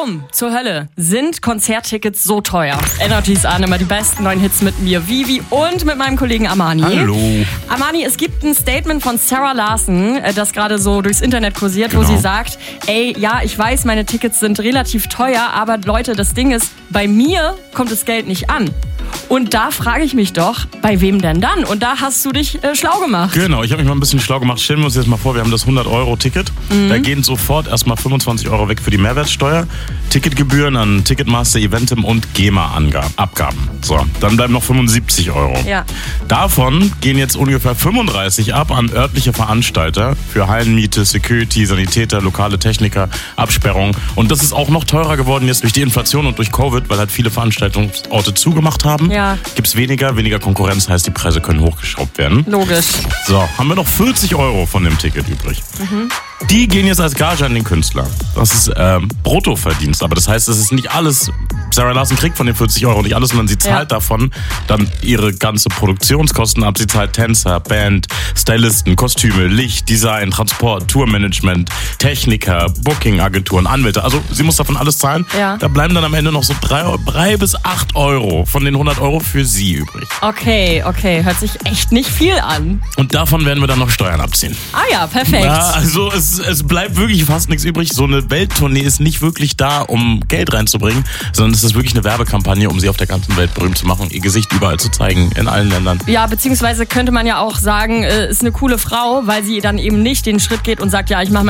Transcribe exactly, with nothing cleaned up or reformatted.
Warum zur Hölle sind Konzerttickets so teuer? Energy's an, immer die besten neuen Hits mit mir, Vivi und mit meinem Kollegen Armani. Hallo. Armani, es gibt ein Statement von Sarah Larson, das gerade so durchs Internet kursiert, genau, wo sie sagt, ey, ja, ich weiß, meine Tickets sind relativ teuer, aber Leute, das Ding ist, bei mir kommt das Geld nicht an. Und da frage ich mich doch, bei wem denn dann? Und da hast du dich äh, schlau gemacht. Genau, ich habe mich mal ein bisschen schlau gemacht. Stellen wir uns jetzt mal vor, wir haben das hundert-Euro-Ticket. Mhm. Da gehen sofort erstmal fünfundzwanzig Euro weg für die Mehrwertsteuer, Ticketgebühren an Ticketmaster, Eventim und GEMA-Abgaben. So, dann bleiben noch fünfundsiebzig Euro. Ja. Davon gehen jetzt ungefähr fünfunddreißig ab an örtliche Veranstalter für Hallenmiete, Security, Sanitäter, lokale Techniker, Absperrung. Und das ist auch noch teurer geworden jetzt durch die Inflation und durch Covid, weil halt viele Veranstaltungsorte zugemacht haben. Ja. Gibt's weniger, weniger Konkurrenz, heißt die Preise können hochgeschraubt werden. Logisch. So, haben wir noch vierzig Euro von dem Ticket übrig. Mhm. Die gehen jetzt als Gage an den Künstler. Das ist ähm, Bruttoverdienst, aber das heißt, das ist nicht alles. Sarah Larson kriegt von den vierzig Euro nicht alles, sondern sie zahlt ja. davon dann ihre ganze Produktionskosten ab. Sie zahlt Tänzer, Band, Stylisten, Kostüme, Licht, Design, Transport, Tourmanagement, Techniker, Bookingagenturen, Anwälte. Also sie muss davon alles zahlen. Ja. Da bleiben dann am Ende noch so drei, drei bis acht Euro von den hundert Euro für sie übrig. Okay, okay, hört sich echt nicht viel an. Und davon werden wir dann noch Steuern abziehen. Ah ja, perfekt. Ja, also es, es bleibt wirklich fast nichts übrig. So eine Welttournee ist nicht wirklich da, um Geld reinzubringen, sondern es ist wirklich eine Werbekampagne, um sie auf der ganzen Welt berühmt zu machen, ihr Gesicht überall zu zeigen, in allen Ländern. Ja, beziehungsweise könnte man ja auch sagen, ist eine coole Frau, weil sie dann eben nicht den Schritt geht und sagt, ja, ich mache